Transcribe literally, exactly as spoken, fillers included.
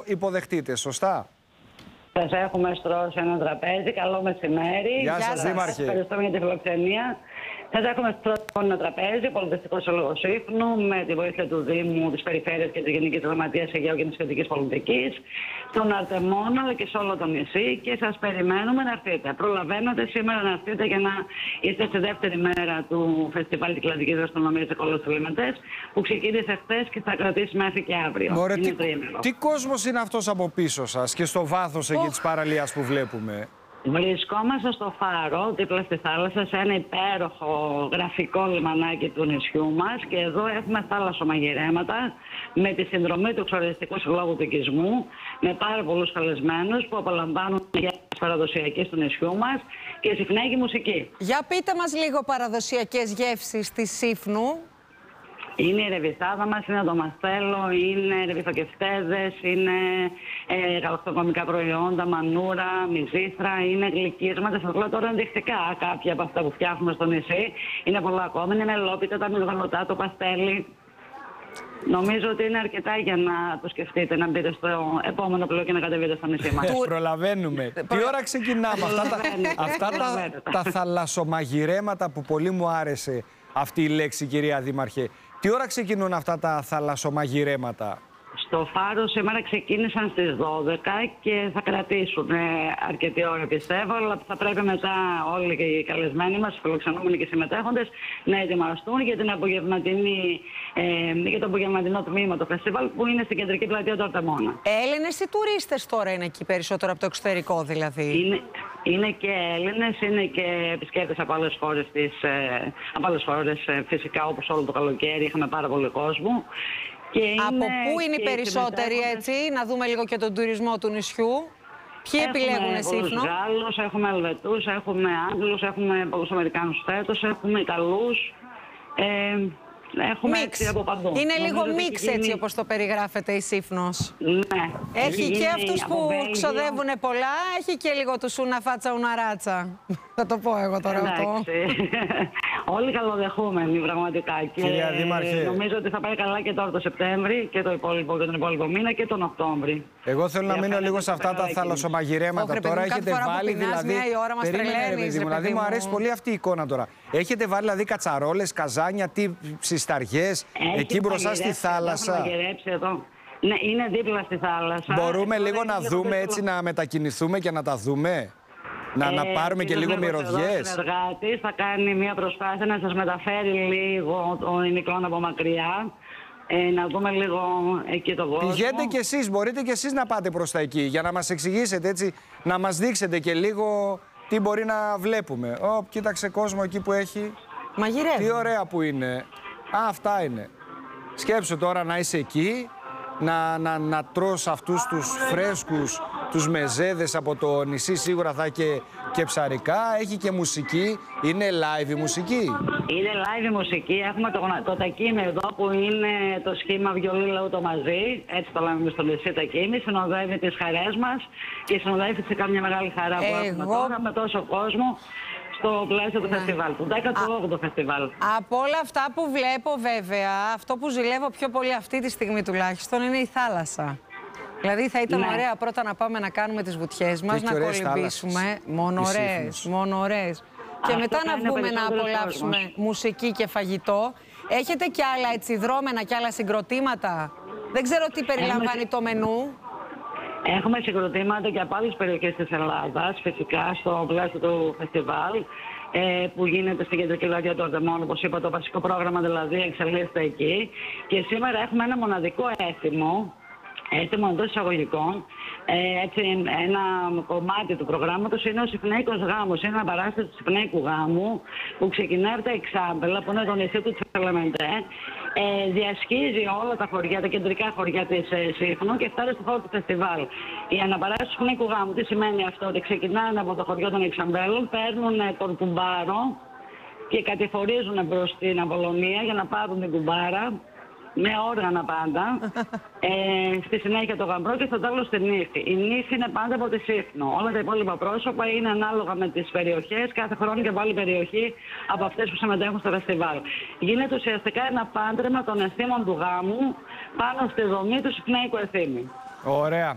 υποδεχτείτε, σωστά? Σας έχουμε στρώσει ένα τραπέζι. Καλό μεσημέρι. Γεια σας, Δήμαρχε. Ευχαριστούμε για τη φιλοξενία. Σας έχουμε στρώσει ένα τραπέζι, πολιτιστικό σύλλογο Σύφνου, με τη βοήθεια του Δήμου, της Περιφέρειας και της Γενικής Γραμματείας Αιγαίου και της Σχετικής Πολιτικής, στον Αρτεμόνα αλλά και σε όλο το νησί. Και σας περιμένουμε να έρθετε. Προλαβαίνετε σήμερα να έρθετε για να είστε στη δεύτερη μέρα του Φεστιβάλ Κυκλαδικής Γαστρονομίας Εκόλου Λιμετές, που ξεκίνησε χθες και θα κρατήσει μέχρι και αύριο. Μωρέ, είναι τι, τι κόσμος είναι αυτός από πίσω σας και στο βάθος εκεί της παραλίας που βλέπουμε? Βρισκόμαστε στο Φάρο, δίπλα στη θάλασσα, σε ένα υπέροχο γραφικό λιμανάκι του νησιού μας, και εδώ έχουμε θάλασσομαγειρέματα με τη συνδρομή του Εξορρυστικού Συλλόγου του Οικισμού, με πάρα πολλούς καλεσμένους που απολαμβάνουν για τις παραδοσιακές του νησιού μας και συχνά και μουσική. Για πείτε μας λίγο παραδοσιακές γεύσεις της Σύφνου. Είναι η ρεβιστάδα μας, είναι το μαστέλο, είναι ρεβιστοκεφτέδες, είναι ε, γαλακτοκομικά προϊόντα, μανούρα, μυζήθρα, είναι γλυκίσματα. Σας λέω τώρα ενδεικτικά κάποια από αυτά που φτιάχνουμε στο νησί. Είναι πολλά ακόμη, είναι μελόπιτα, τα μυγδαλωτά, το παστέλι. Νομίζω ότι είναι αρκετά για να το σκεφτείτε, να μπείτε στο επόμενο πλοίο και να κατεβείτε στο νησί μας. Προλαβαίνουμε. Τι ώρα ξεκινάμε αυτά, τα, αυτά τα, τα θαλασσομαγειρέματα που πολύ μου άρεσε αυτή η λέξη, κυρία Δήμαρχε. Τι ώρα ξεκινούν αυτά τα θαλασσομαγειρέματα? Στο Φάρο σήμερα ξεκίνησαν στις δώδεκα και θα κρατήσουν ε, αρκετή ώρα, πιστεύω, αλλά θα πρέπει μετά όλοι και οι καλεσμένοι μας, οι φιλοξενούμενοι και οι συμμετέχοντες, να ετοιμαστούν για, την απογευματινή, ε, για το απογευματινό τμήμα του φεστιβάλ, που είναι στην κεντρική πλατεία του Αρτεμόνα. Έλληνες ή τουρίστες τώρα είναι εκεί περισσότερο από το εξωτερικό, δηλαδή? Είναι, είναι και Έλληνες, είναι και επισκέπτες από άλλες χώρες, της, ε, από άλλες χώρες ε, φυσικά, όπως όλο το καλοκαίρι είχαμε πάρα πολύ κόσμο. Και από είναι πού είναι οι περισσότεροι, έτσι, να δούμε λίγο και τον τουρισμό του νησιού? Ποιοι έχουμε επιλέγουν Σύφνο? Έχουμε Γάλλους, έχουμε Ελβετούς, έχουμε Άγγλους, έχουμε πολλούς Αμερικάνους φέτος, έχουμε Ιταλούς. Ε, Έχουμε μίξ. Από παντού. Είναι Νομίζω λίγο μίξ γίνει... έτσι όπως το περιγράφεται η Σύφνος. Ναι. Έχει, έχει και αυτούς που Βέλγιο. ξοδεύουν πολλά, έχει και λίγο του σούνα φάτσα ουναράτσα. Θα το πω εγώ τώρα αυτό. Όλοι καλοδεχούμενοι πραγματικά. Κυρία Δήμαρχε, νομίζω ότι θα πάει καλά και τώρα το Σεπτέμβρη και το υπόλοιπο, και τον υπόλοιπο μήνα και τον Οκτώβρη. Εγώ θέλω να μείνω λίγο σε αυτά τα θαλασσομαγειρέματα. Τώρα έχετε βάλει δηλαδή. Περίμενε, δηλαδή μου αρέσει πολύ αυτή η εικόνα τώρα. Έχετε βάλει δηλαδή κατσαρόλες, καζάνια, τι ψισταριές εκεί μπροστά στη θάλασσα. Ναι, είναι δίπλα στη θάλασσα. Μπορούμε λίγο να δούμε έτσι, να μετακινηθούμε και να τα δούμε? Να, ε, να πάρουμε και λίγο μυρωδιές. Ο εργάτης θα κάνει μια προσπάθεια να σας μεταφέρει λίγο τον εικόνα από μακριά. Ε, να δούμε λίγο εκεί τον κόσμο. Πηγαίνετε κι εσείς, μπορείτε κι εσείς να πάτε προς τα εκεί, για να μας εξηγήσετε έτσι, να μας δείξετε και λίγο τι μπορεί να βλέπουμε. Ω, κοίταξε κόσμο εκεί που έχει. Μαγειρεύει. Τι ωραία που είναι. Α, αυτά είναι. Σκέψου τώρα να είσαι εκεί, να, να, να τρως αυτούς τους φρέσκους, τους μεζέδες από το νησί, σίγουρα θα και, και ψαρικά. Έχει και μουσική. Είναι live η μουσική. Είναι live η μουσική. Έχουμε το, το τακίμι εδώ που είναι το σχήμα βιολί λαού το μαζί. Έτσι το λέμε στο νησί τακίμι. Συνοδεύει τις χαρές μας και συνοδεύει φυσικά μια μεγάλη χαρά που Εγώ... έχουμε τώρα με τόσο κόσμο στο πλαίσιο του φεστιβάλ, του δέκατου όγδοου φεστιβάλ. Από όλα αυτά που βλέπω βέβαια, αυτό που ζηλεύω πιο πολύ αυτή τη στιγμή τουλάχιστον είναι η θάλασσα. Δηλαδή θα ήταν ναι. ωραία πρώτα να πάμε να κάνουμε τις βουτιές μας, να κολυμπήσουμε. Μόνο ωραίες, μόνο ωραίες. Και μετά να βγούμε να απολαύσουμε κόσμος. Μουσική και φαγητό. Έχετε κι άλλα έτσι δρόμενα κι άλλα συγκροτήματα? Δεν ξέρω τι περιλαμβάνει Έχουμε... το μενού. Έχουμε συγκροτήματα και από άλλες περιοχές της Ελλάδας, φυσικά στο πλαίσιο του φεστιβάλ, ε, που γίνεται στην κεντρική πλατεία του Αρτεμόνα, όπως είπα, το βασικό πρόγραμμα δηλαδή εξελίσσεται εκεί. Και σήμερα έχουμε ένα μοναδικό έθιμο, έθιμο εντός εισαγωγικών. Ε, έτσι, ένα κομμάτι του προγράμματος είναι ο Συφνέικος Γάμος. Είναι ένα παράσταση του Συφνέικου Γάμου που ξεκινάει από τα Εξάμπελα, που είναι το νησί του Τσελεμεντέ. Ε, διασχίζει όλα τα χωριά, τα κεντρικά χωριά της ε, Σύφνου και φτάνει στο χώρο του φεστιβάλ. Η αναπαράσταση του Συφνέικου Γάμου, τι σημαίνει αυτό? Ότι ξεκινάνε από το χωριό των Εξαμπέλων, παίρνουν ε, τον κουμπάρο και κατηφορίζουν προς την Απολωνία για να πάρουν την κουμπάρα. Με όργανα πάντα. ε, στη συνέχεια το γαμπρό και στο τέλος τη νύφη. Η νύφη είναι πάντα από τη Σύφνο. Όλα τα υπόλοιπα πρόσωπα είναι ανάλογα με τις περιοχές, κάθε χρόνο και από άλλη περιοχή από αυτές που συμμετέχουν στο φεστιβάλ. Γίνεται ουσιαστικά ένα πάντρεμα των αισθήμων του γάμου πάνω στη δομή του Συφνέικου εθήμου. Ωραία.